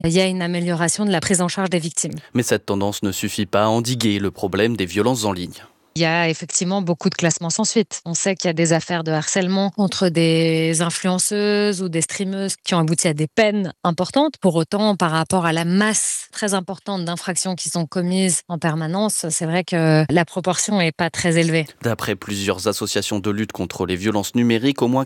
il y a une amélioration de la prise en charge des victimes. Mais cette tendance ne suffit pas à endiguer le problème des violences en ligne. Il y a effectivement beaucoup de classements sans suite. On sait qu'il y a des affaires de harcèlement contre des influenceuses ou des streameuses qui ont abouti à des peines importantes. Pour autant, par rapport à la masse très importante d'infractions qui sont commises en permanence, c'est vrai que la proportion n'est pas très élevée. D'après plusieurs associations de lutte contre les violences numériques, au moins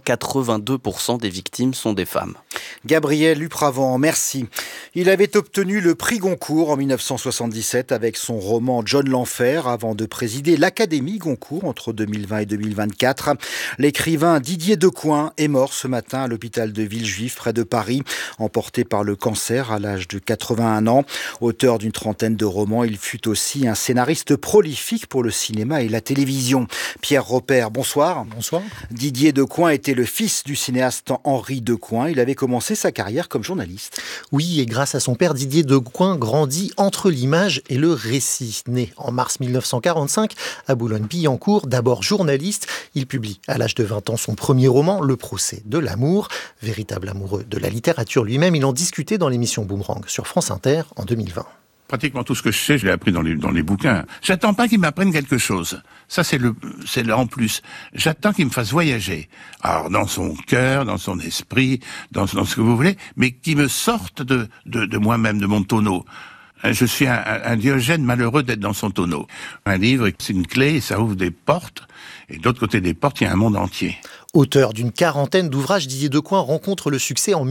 82% des victimes sont des femmes. Gabriel Upravant, merci. Il avait obtenu le prix Goncourt en 1977 avec son roman John l'Enfer avant de présider l'Académie Goncourt entre 2020 et 2024. L'écrivain Didier Decoing est mort ce matin à l'hôpital de Villejuif près de Paris, emporté par le cancer à l'âge de 81 ans. Auteur d'une trentaine de romans, il fut aussi un scénariste prolifique pour le cinéma et la télévision. Pierre Robert, bonsoir. Bonsoir. Didier Decoing était le fils du cinéaste Henri Decoing. Il avait commencé sa carrière comme journaliste. Oui, et grâce à son père, Didier Decoing grandit entre l'image et le récit. Né en mars 1945 à Boulogne-Billancourt, d'abord journaliste, il publie à l'âge de 20 ans son premier roman, Le procès de l'amour. Véritable amoureux de la littérature lui-même, il en discutait dans l'émission Boomerang sur France Inter en 2020. Pratiquement tout ce que je sais, je l'ai appris dans les bouquins. J'attends pas qu'ils m'apprennent quelque chose. Ça, c'est le en plus. J'attends qu'ils me fassent voyager. Alors, dans son cœur, dans son esprit, dans ce que vous voulez, mais qu'ils me sortent de moi-même, de mon tonneau. Je suis un Diogène malheureux d'être dans son tonneau. Un livre, c'est une clé, et ça ouvre des portes. Et de l'autre côté des portes, il y a un monde entier. Auteur d'une quarantaine d'ouvrages, Didier Decoing rencontre le succès en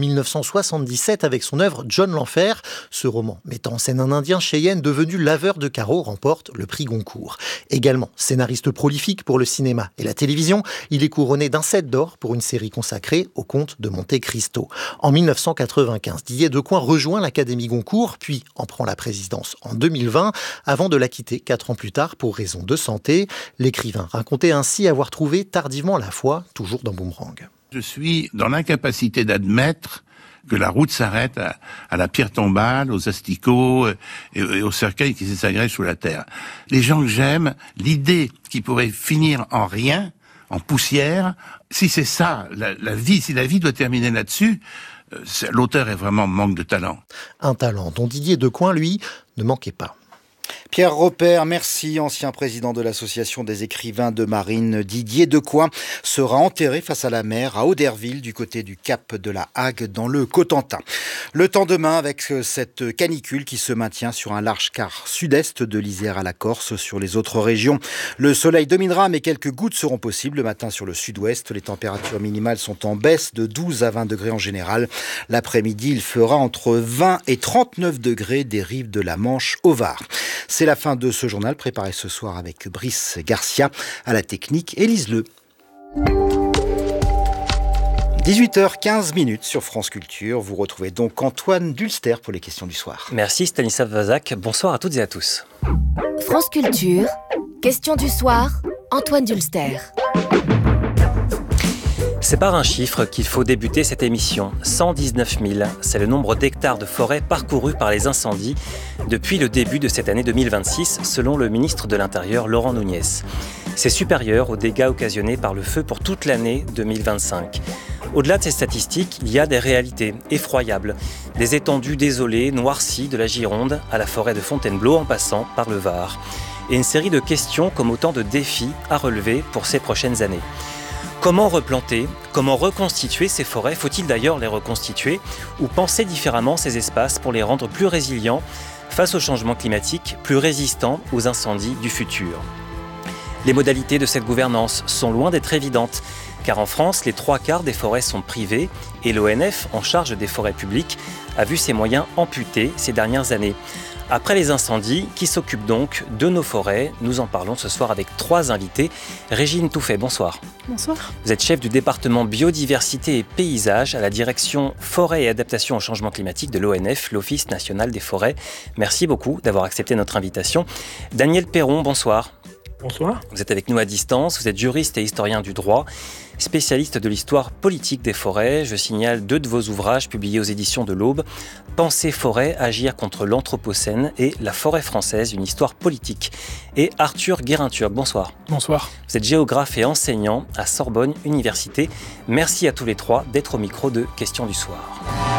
1977 avec son œuvre John l'Enfer. Ce roman, mettant en scène un Indien Cheyenne devenu laveur de carreaux, remporte le prix Goncourt. Également scénariste prolifique pour le cinéma et la télévision, il est couronné d'un 7 d'or pour une série consacrée au comte de Monte Cristo. En 1995, Didier Decoing rejoint l'Académie Goncourt, puis en prend la présidence en 2020, avant de la quitter 4 ans plus tard pour raison de santé. L'écrivain racontait ainsi avoir trouvé tardivement la foi, toujours dans Boomerang. Je suis dans l'incapacité d'admettre que la route s'arrête à la pierre tombale, aux asticots et aux cercueils qui s'agrègent sous la terre. Les gens que j'aime, l'idée qu'ils pourraient finir en rien, en poussière, si c'est ça, la vie, si la vie doit terminer là-dessus, l'auteur est vraiment manque de talent. Un talent dont Didier Decoing, lui, ne manquait pas. Pierre Robert, merci. Ancien président de l'association des écrivains de marine, Didier Decoing sera enterré face à la mer à Auderville, du côté du cap de la Hague, dans le Cotentin. Le temps demain avec cette canicule qui se maintient sur un large quart sud-est de l'Isère à la Corse. Sur les autres régions, le soleil dominera, mais quelques gouttes seront possibles le matin sur le sud-ouest. Les températures minimales sont en baisse de 12 à 20 degrés en général. L'après-midi, il fera entre 20 et 39 degrés des rives de la Manche au Var. C'est la fin de ce journal préparé ce soir avec Brice Garcia, à la technique Élise Le. 18h15 sur France Culture. Vous retrouvez donc Antoine Dulster pour les questions du soir. Merci Stanisław Wazak. Bonsoir à toutes et à tous. France Culture, questions du soir, Antoine Dulster. C'est par un chiffre qu'il faut débuter cette émission. 119 000, c'est le nombre d'hectares de forêt parcourus par les incendies depuis le début de cette année 2026, selon le ministre de l'Intérieur Laurent Nunez. C'est supérieur aux dégâts occasionnés par le feu pour toute l'année 2025. Au-delà de ces statistiques, il y a des réalités effroyables. Des étendues désolées, noircies de la Gironde à la forêt de Fontainebleau en passant par le Var. Et une série de questions comme autant de défis à relever pour ces prochaines années. Comment replanter ? Comment reconstituer ces forêts ? Faut-il d'ailleurs les reconstituer ou penser différemment ces espaces pour les rendre plus résilients face au changement climatique, plus résistants aux incendies du futur ? Les modalités de cette gouvernance sont loin d'être évidentes, car en France, les 3/4 des forêts sont privées et l'ONF, en charge des forêts publiques, a vu ses moyens amputés ces dernières années. Après les incendies, qui s'occupent donc de nos forêts ? Nous en parlons ce soir avec 3 invités. Régine Touffet, bonsoir. Bonsoir. Vous êtes chef du département biodiversité et paysage à la direction forêt et adaptation au changement climatique de l'ONF, l'Office national des forêts. Merci beaucoup d'avoir accepté notre invitation. Daniel Perron, bonsoir. Bonsoir. Vous êtes avec nous à distance, vous êtes juriste et historien du droit, spécialiste de l'histoire politique des forêts. Je signale 2 de vos ouvrages publiés aux éditions de l'Aube, Penser forêt, agir contre l'anthropocène et La forêt française, une histoire politique. Et Arthur Guérinturc, bonsoir. Bonsoir. Vous êtes géographe et enseignant à Sorbonne Université. Merci à tous les 3 d'être au micro de Questions du soir.